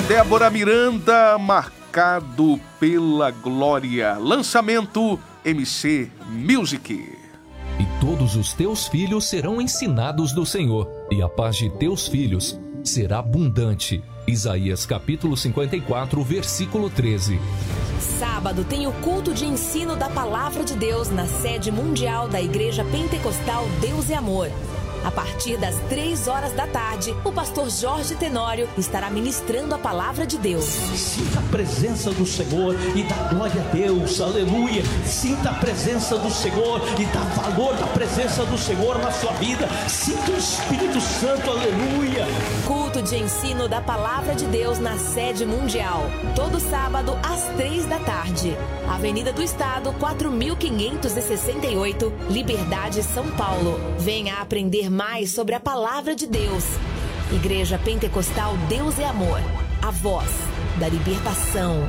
Débora Miranda, Marcado pela Glória. Lançamento MC Music. E todos os teus filhos serão ensinados do Senhor, e a paz de teus filhos será abundante. Isaías capítulo 54, versículo 13. Sábado tem o culto de ensino da Palavra de Deus na sede mundial da Igreja Pentecostal Deus e Amor. A partir das 3 horas da tarde, o pastor Jorge Tenório estará ministrando a Palavra de Deus. Sinta a presença do Senhor e dá glória a Deus, aleluia. Sinta a presença do Senhor e dá valor da presença do Senhor na sua vida. Sinta o Espírito Santo, aleluia. Culto de ensino da Palavra de Deus na sede mundial. Todo sábado às 3 da tarde. Avenida do Estado, 4568, Liberdade, São Paulo. Venha aprender mais sobre a Palavra de Deus. Igreja Pentecostal Deus e Amor. A voz da libertação.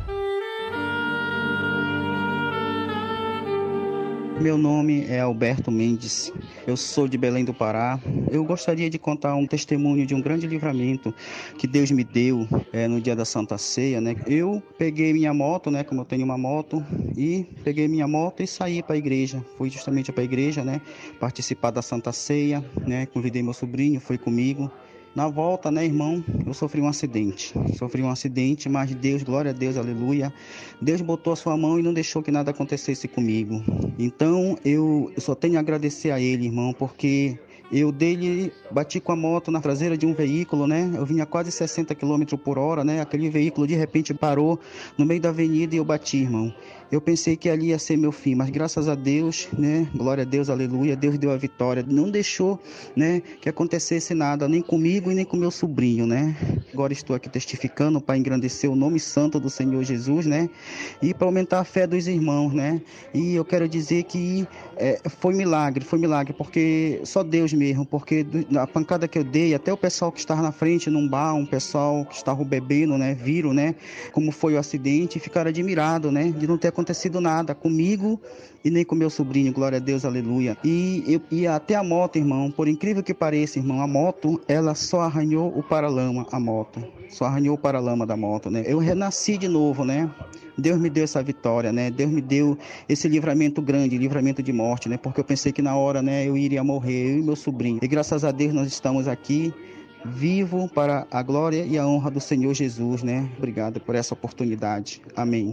Meu nome é Alberto Mendes, eu sou de Belém do Pará. Eu gostaria de contar um testemunho de um grande livramento que Deus me deu no dia da Santa Ceia, né? Eu peguei minha moto, né, como eu tenho uma moto, e peguei minha moto e saí para a igreja. Fui justamente para a igreja, né, participar da Santa Ceia, né, convidei meu sobrinho, foi comigo. Na volta, né, irmão, eu sofri um acidente, mas Deus, glória a Deus, aleluia, Deus botou a sua mão e não deixou que nada acontecesse comigo. Então, eu só tenho a agradecer a Ele, irmão, porque eu bati com a moto na traseira de um veículo, né, eu vinha quase 60 km por hora, né, aquele veículo de repente parou no meio da avenida e eu bati, irmão. Eu pensei que ali ia ser meu fim, mas graças a Deus, né, glória a Deus, aleluia, Deus deu a vitória, não deixou, né, que acontecesse nada, nem comigo e nem com meu sobrinho, né. Agora estou aqui testificando para engrandecer o nome santo do Senhor Jesus, né, e para aumentar a fé dos irmãos, né, e eu quero dizer que foi milagre, porque só Deus mesmo, porque a pancada que eu dei, até o pessoal que estava na frente num bar, um pessoal que estava bebendo, né, viram, né, como foi o acidente e ficaram admirados, né, de não ter acontecido nada comigo e nem com meu sobrinho, glória a Deus, aleluia. E até a moto, irmão, por incrível que pareça, irmão, a moto, ela só arranhou o paralama, só arranhou o paralama da moto, né. Eu renasci de novo, né. Deus me deu essa vitória, né? Deus me deu esse livramento grande, livramento de morte, né? Porque eu pensei que na hora, né, eu iria morrer, eu e meu sobrinho. E graças a Deus nós estamos aqui, vivo para a glória e a honra do Senhor Jesus, né? Obrigado por essa oportunidade. Amém.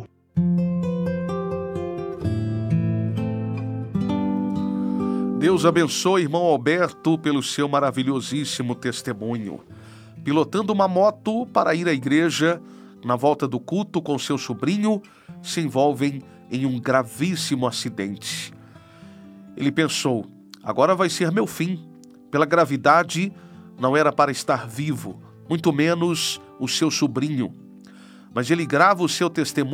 Deus abençoe, irmão Alberto, pelo seu maravilhosíssimo testemunho. Pilotando uma moto para ir à igreja, na volta do culto com seu sobrinho, se envolvem em um gravíssimo acidente. Ele pensou, agora vai ser meu fim. Pela gravidade, não era para estar vivo, muito menos o seu sobrinho. Mas ele grava o seu testemunho